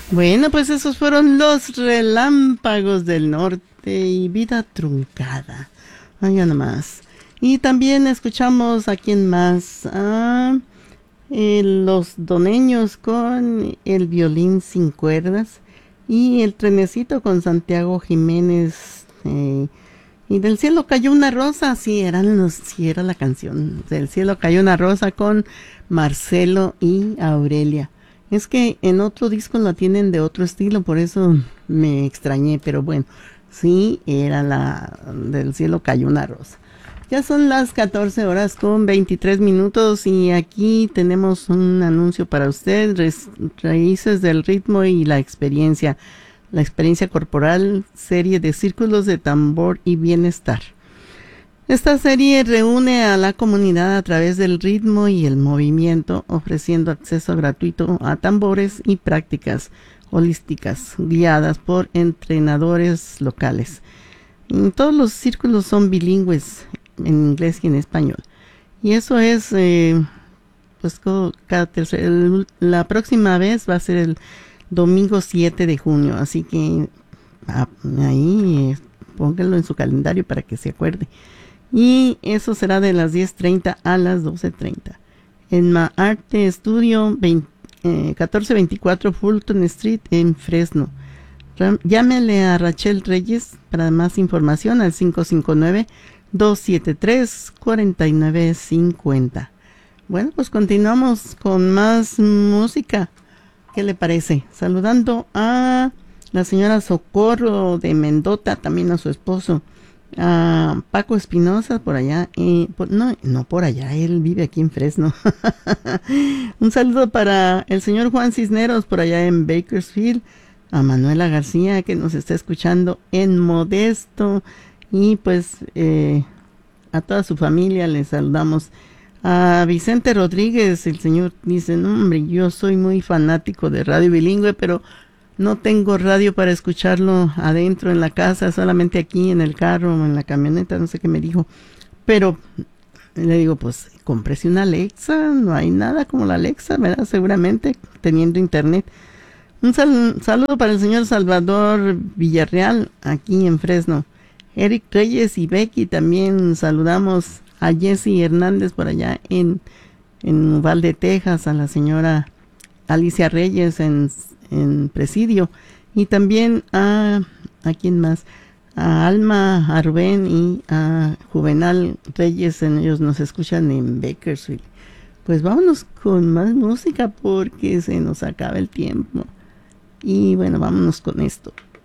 Bueno, pues esos fueron los Relámpagos del Norte y Vida Truncada. Vaya nomás. Y también escuchamos a quién más. Los Doneños con el violín sin cuerdas. Y el trenecito con Santiago Jiménez. Y del cielo cayó una rosa. Sí, sí, era la canción. Del cielo cayó una rosa con Marcelo y Aurelia. Es que en otro disco la tienen de otro estilo, por eso me extrañé, pero bueno, sí, era la del cielo cayó una rosa. Ya son las 14 horas con 23 minutos y aquí tenemos un anuncio para usted, Raíces del ritmo y la experiencia corporal, serie de círculos de tambor y bienestar. Esta serie reúne a la comunidad a través del ritmo y el movimiento, ofreciendo acceso gratuito a tambores y prácticas holísticas guiadas por entrenadores locales. Todos los círculos son bilingües en inglés y en español. Y eso es, pues la próxima vez va a ser el domingo 7 de junio, así que ahí póngalo en su calendario para que se acuerde. Y eso será de las 10:30 a las 12:30. En Maarte Studio 1424 Fulton Street en Fresno. Llámele a Rachel Reyes para más información al 559-273-4950. Bueno, pues continuamos con más música. ¿Qué le parece? Saludando a la señora Socorro de Mendota, también a su esposo. A Paco Espinosa por allá, no por allá, él vive aquí en Fresno. Un saludo para el señor Juan Cisneros por allá en Bakersfield, a Manuela García que nos está escuchando en Modesto y pues a toda su familia les saludamos. A Vicente Rodríguez, el señor dice, no, hombre, yo soy muy fanático de Radio Bilingüe, pero no tengo radio para escucharlo adentro en la casa, solamente aquí en el carro o en la camioneta, no sé qué me dijo. Pero le digo, pues cómprese una Alexa, no hay nada como la Alexa, ¿verdad? Seguramente teniendo internet. Un saludo para el señor Salvador Villarreal, aquí en Fresno. Eric Reyes y Becky también saludamos a Jessy Hernández por allá en Uvalde, Texas, a la señora Alicia Reyes en Presidio y también a quién más, a Alma, a Rubén y a Juvenal Reyes, ellos nos escuchan en Bakersfield. Pues vámonos con más música porque se nos acaba el tiempo y bueno, vámonos con esto.